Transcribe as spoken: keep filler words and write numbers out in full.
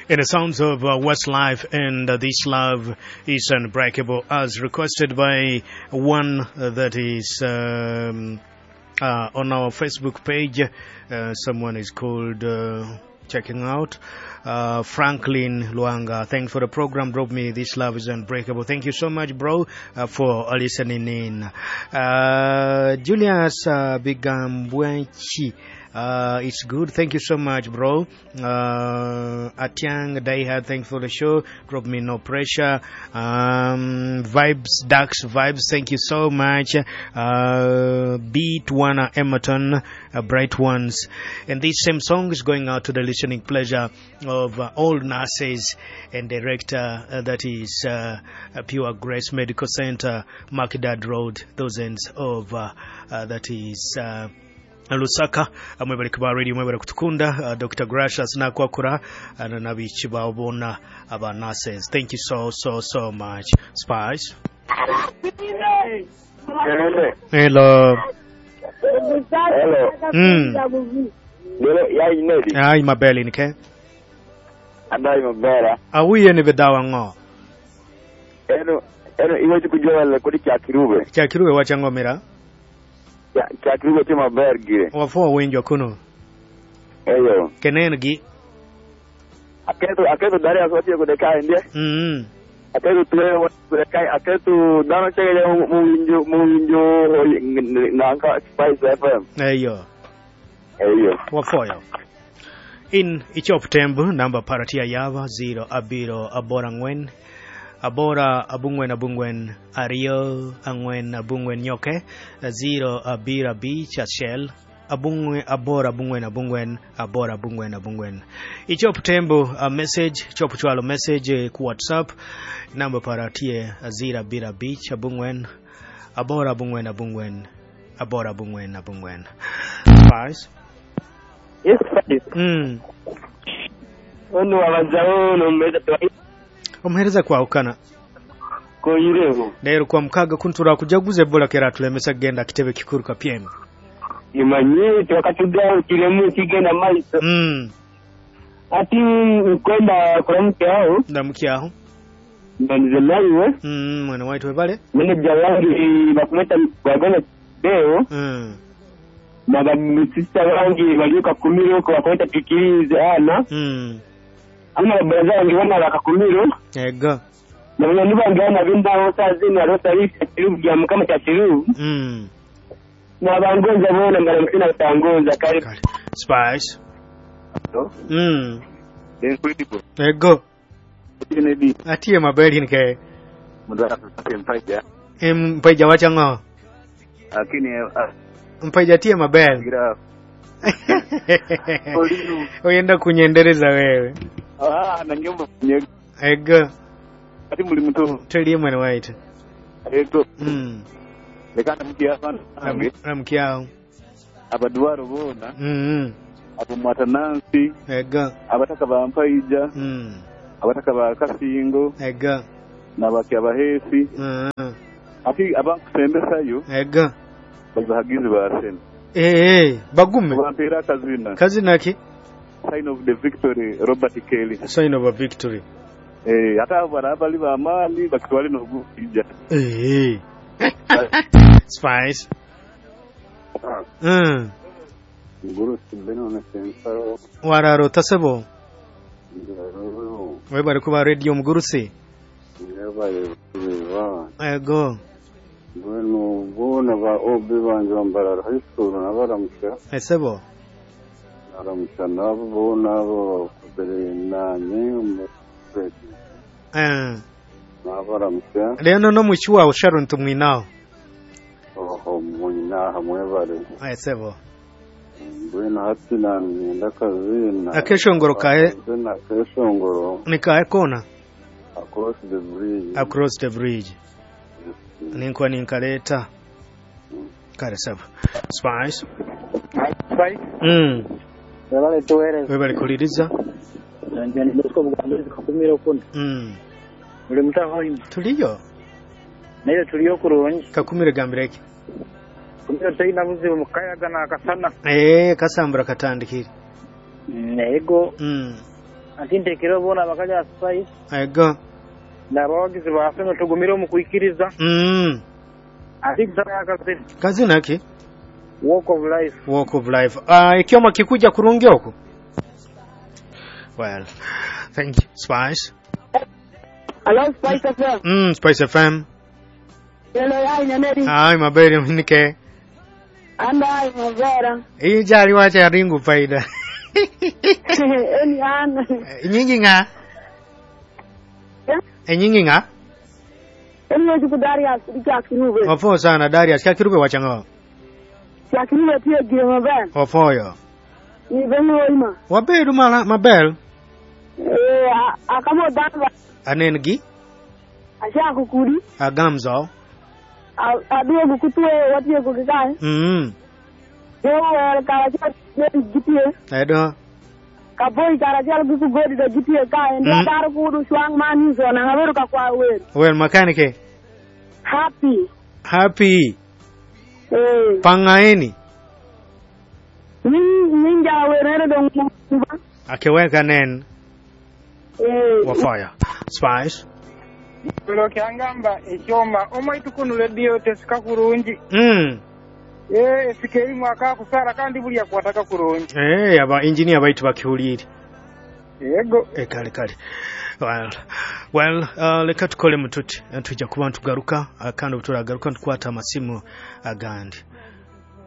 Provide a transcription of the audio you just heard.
In the sounds of uh, Westlife, and uh, this love is unbreakable, as requested by one uh, that is um, uh, on our Facebook page. Uh, someone is called uh, checking out uh, Franklin Luanga. Thanks for the program, bro. Me, this love is unbreakable. Thank you so much, bro, uh, for uh, listening in. Uh, Julius uh, Bigambwenchi. Uh, it's good. Thank you so much, bro. Uh, Atiang Daihad, thanks for the show. Drop me no pressure. Um, vibes, Dax Vibes, thank you so much. Uh, Beat Wana Emerton, uh, Bright Ones. And this same song is going out to the listening pleasure of uh, all nurses and director uh, that is uh, Pure Grace Medical Center, Makdad Road, those ends of uh, uh, that is uh, Lusaka. Amwebale kuba radio mwebale kutukunda. uh, Doctor Gracious na kwakura na nabichi baobona aba nurses. Thank you so so so much. Spice. Hello. Hello. Mm. Hello, ya inedi. Ai mabeli nike. Andai mabera. Awiye ni bedawa ngo. Eno eno iwe tukujua le kodi cha kirube. Cha kirube wacha ngomera. Ya cha kirube ti mabergire. Wafo wenjo kuno. Eyo. Kenengi. Aketo aketo dari asoti ko dekai ndie. Mhm. Aketo tule ko dekai aketo dano chege mu winjo mu winjo nanka Spice F M. Eyo. Eyo. Wafo yo. In Ichop Tembu, number paratia Yava, zero abiro abora ngwen. Abora abungwen abungwen ario angwen abungwen nyoke. Zero abira beach at shell. Abungwe abora abungwen abungwen abora abungwen abungwen. Ichop Tembu a message, chop chwalo message ku WhatsApp. Number paratia zero abira beach abungwen. Abora abungwen abungwen abora abungwen abungwen. Spice. Yes, Spice. Mm. Ono abazao no mbeda twa Omuhereza kwa ukana ko yireho lero kwa mkaga kuntura kujaguze bola kera tulemesa genda kitebe kikuru kapyemu imanye twakatuga kiremu kigenda maiso mm ati kwenda kwa mke hao ndamki aho ndanizelaiwe mm mwana waitu webale manager wangu bakumeta bagona deo mm na bamusista wangu balioka kumiro kwa kwenda pikirize ana mm ama bazaza wangu wana bakakumiro ega na wanyani bangana binda osazi na rotary tiru ya mkama cha tiru mm na bangonza bona ngaramkina tangonza karibu Spice. no mm incredible ego maybe atie mabeli nke mudara tupate mpaja em mpaja wacha ngo lakini mpaja tie mabeli gira oyenda kunyendereza wewe ah na nyumba nye ego ati muri muto tuli mwana waitu ego mm lekana mkia sana ramkiao abaduwaro bona mm abo matanansi ego abataka bampaija mm abataka bakasingo ego nabaki abahesi mm ati abankusembesayo ego bazahagize barasena eh eh bagume bampera kazina kazina ki sign of the victory Robert Kelly sign of a victory eh hata barabali ba mali bakitwali no gufija eh Spice mm nguru timbeno na sensaro wararo tasebo nguru we bari kuba radio muguruse nebaye wa ego bueno bona ba obi banje bambara high school na baramutse esebo baramutse nabo bona bo kubere nanye mu eh na baramutse leno no muchiwa Sharon tumwinao oho mwina hamwe bare esebo bueno hati na ndakazina akeshongoro kae na akeshongoro nikae kona across the bridge across the bridge ninkwa ninkaleta kare saba Spice Spice mm wale tuwere we bali kuliriza njani dosko bugandiriza kakumira okona mm ule mutaho tuliyo nayo tuliyo kuronyi kakumira gambireke kumira tayina muzi mukayaga na kasana eh kasambura katandikira nego mm Atinte kirobona bakaja Spice. Ego. Na bawagizi bafenga tugumira mu kuikiriza. Mm. Ati kazina. Kazina ki? Walk of life. Walk of life. Ah, uh, ikiwa kikuja kurungi huko. Well, thank you, Spice. Hello, Spice F M. Mm, Spice F M. Hello, ya Nyaneri. Ai, mabere mnike. Anda ai mabera. Hii jari wacha ringu faida. Eni ana. Nyingi nga? Eh, nyingi nga? Eni yoju ku Darius dika kirube. Ofo sana Darius kya kirube wacha nga. Kya kirube tie gire maben. Ofo yo. Ni beno ima. Waberu mala mabel. Eh, akamo damba. Anengi? Asha kukuri. Agamzo. Aduwe gukutwe watie kukikai. Mm. Yo karaja gitie. Edo. Kaboy karaja guku godi da gitie kai. Ndia daru kudu swang mani so na ngaberu ka kwa wer. Well, makanike. Happy. Happy. Eh. Pangaeni. Nin ninja werere dong kuba. Akiweka nen. Eh. Wafaya. Spice. Lo kyangamba ekyoma omaitu kuno radio tesika kurungi. Mm. Eh sikeri mwaka kusara kandi buli yakwataka kurungi. Eh aba engineer baitu bakihuliri. Yego. E kale kale. Well, well, uh, leka tukole mututi. Tujja kuba ntugaruka kandi butulagaruka tukwata amasimu agandi.